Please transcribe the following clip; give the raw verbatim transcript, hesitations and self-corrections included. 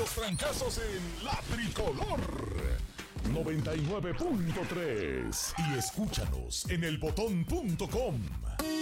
los trancazos en La Tricolor noventa y nueve punto tres y escúchanos en el botón punto com.